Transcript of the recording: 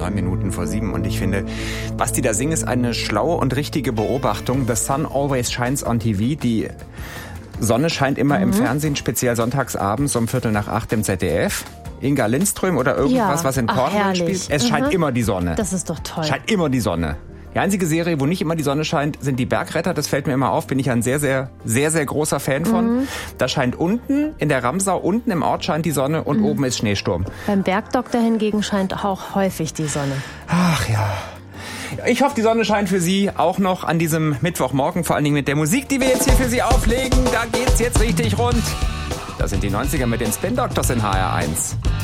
Minuten vor 7. Und ich finde, was die da singen, ist eine schlaue und richtige Beobachtung. The sun always shines on TV. Die Sonne scheint immer im Fernsehen, speziell sonntags abends um 7:45 im ZDF. Inga Lindström oder irgendwas, was in Cornwall spielt. Es scheint immer die Sonne. Das ist doch toll. Scheint immer die Sonne. Die einzige Serie, wo nicht immer die Sonne scheint, sind die Bergretter. Das fällt mir immer auf. Bin ich ein sehr, sehr, sehr, sehr großer Fan von. Da scheint unten, in der Ramsau, unten im Ort scheint die Sonne und oben ist Schneesturm. Beim Bergdoktor hingegen scheint auch häufig die Sonne. Ach ja. Ich hoffe, die Sonne scheint für Sie auch noch an diesem Mittwochmorgen. Vor allen Dingen mit der Musik, die wir jetzt hier für Sie auflegen. Da geht's jetzt richtig rund. Das sind die 90er mit den Spin Doctors in HR1.